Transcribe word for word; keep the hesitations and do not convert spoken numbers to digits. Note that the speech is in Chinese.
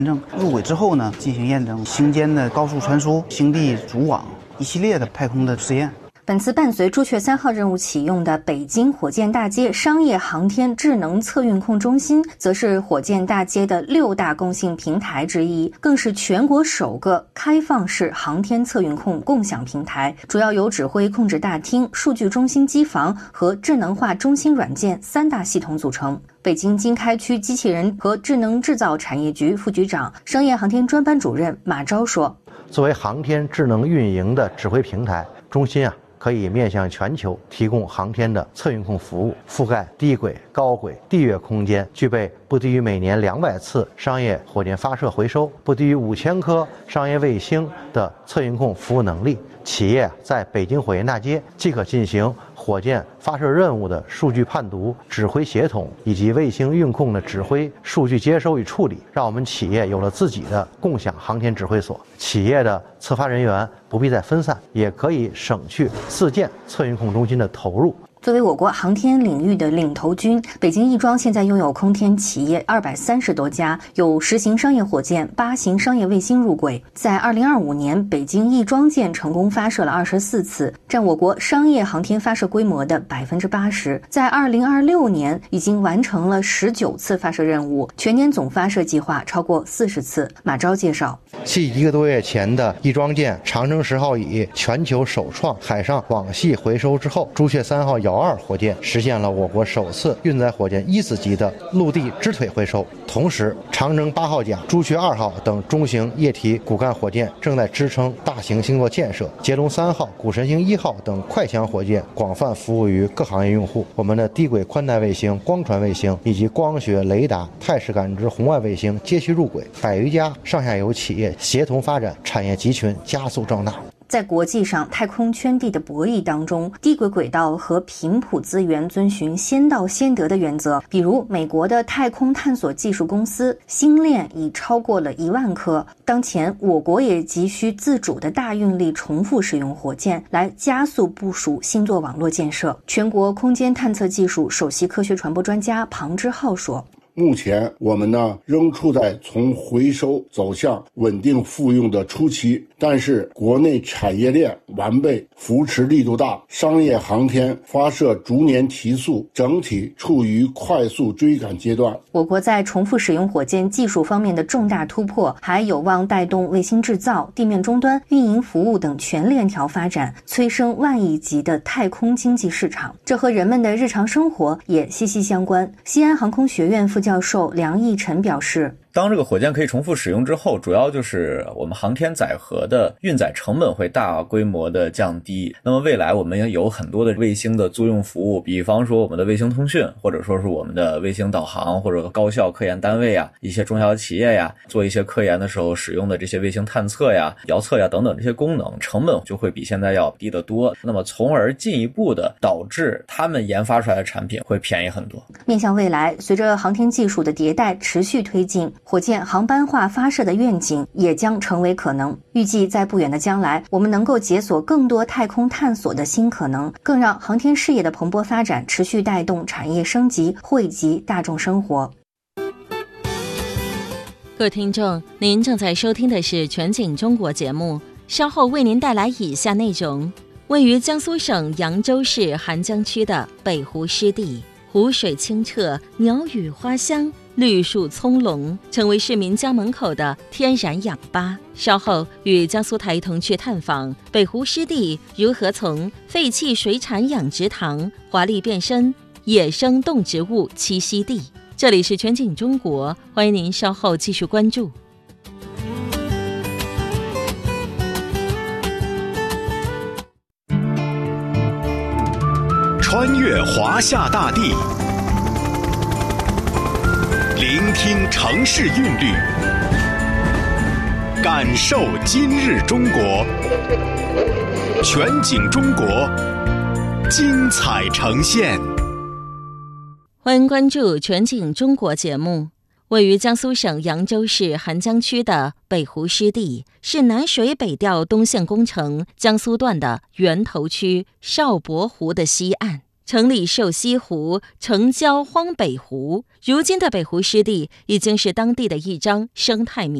验证入轨之后呢，进行验证星间的高速传输、星地组网一系列的太空的试验。 本次伴随朱雀三号任务启用的北京火箭大街商业航天智能测运控中心，则是火箭大街的六大共性平台之一，更是全国首个开放式航天测运控共享平台，主要由指挥控制大厅、数据中心机房和智能化中心软件三大系统组成。北京经开区机器人和智能制造产业局副局长、商业航天专班主任马钊说：“ 作为航天智能运营的指挥平台，中心啊。”可以面向全球提供航天的测运控服务，覆盖低轨、高轨、地月空间，具备不低于每年两百次商业火箭发射回收、不低于五千颗商业卫星的测运控服务能力。企业在北京火箭大街即可进行火箭发射任务的数据判读、指挥协同以及卫星运控的指挥数据接收与处理，让我们企业有了自己的共享航天指挥所。企业的测发人员不必再分散，也可以省去自建测运控中心的投入。 作为我国航天领域的领头军，北京亦庄现在拥有空天企业二百三十多家，有十型商业火箭、八型商业卫星入轨。在二零二五年，北京亦庄舰成功发射了二十四次，占我国商业航天发射规模的百分之八十。在二零二六年，已经完成了十九次发射任务，全年总发射计划超过四十次。马钊介绍， 继一个多月前的亦庄舰长征十号以全球首创海上网系回收之后，朱雀三号遥二火箭实现了我国首次运载火箭一子级的陆地支腿回收。同时，长征八号甲、朱雀二号等中型液体骨干火箭正在支撑大型星座建设，捷龙三号、谷神星一号等快强火箭广泛服务于各行业用户。我们的低轨宽带卫星、光传卫星以及光学、雷达、态势感知红外卫星接续入轨，百余家上下游企业协同发展，产业集群加速壮大。 在国际上太空圈地的博弈当中，低轨轨道和频谱资源遵循先到先得的原则。比如美国的太空探索技术公司星链已超过了一万颗。当前我国也急需自主的大运力重复使用火箭来加速部署星座网络建设。全国空间探测技术首席科学传播专家庞之浩说， 目前我们呢仍处在从回收走向稳定复用的初期，但是国内产业链完备，扶持力度大，商业航天发射逐年提速，整体处于快速追赶阶段。 我国在重复使用火箭技术方面的重大突破，还有望带动卫星制造、地面终端、运营服务等全链条发展，催生万亿级的太空经济市场。这和人们的日常生活也息息相关。西安航空学院副教授梁义晨表示， 当这个火箭可以重复使用之后，主要就是我们航天载荷的运载成本会大规模的降低。那么未来我们也有很多的卫星的租用服务，比方说我们的卫星通讯，或者说是我们的卫星导航，或者高校科研单位呀、一些中小企业呀，做一些科研的时候使用的这些卫星探测呀、遥测呀等等这些功能，成本就会比现在要低得多。那么从而进一步的导致他们研发出来的产品会便宜很多。 面向未来，随着航天技术的迭代持续推进，火箭航班化发射的愿景也将成为可能。预计在不远的将来，我们能够解锁更多太空探索的新可能，更让航天事业的蓬勃发展持续带动产业升级，惠及大众生活。 各位听众，您正在收听的是全景中国节目，稍后为您带来以下内容。位于江苏省扬州市邗江区的北湖湿地，湖水清澈，鸟语花香，绿树葱茏，成为市民家门口的天然氧吧。稍后与江苏台同去探访北湖湿地如何从废弃水产养殖塘华丽变身野生动植物栖息地。这里是全景中国，欢迎您稍后继续关注。 穿越华夏大地，聆听城市韵律，感受今日中国。全景中国，精彩呈现。 欢迎关注全景中国节目。位于江苏省扬州市邗江区的北湖湿地，是南水北调东线工程江苏段的源头区邵伯湖的西岸。 城里瘦西湖，城郊荒北湖。如今的北湖湿地已经是当地的一张生态名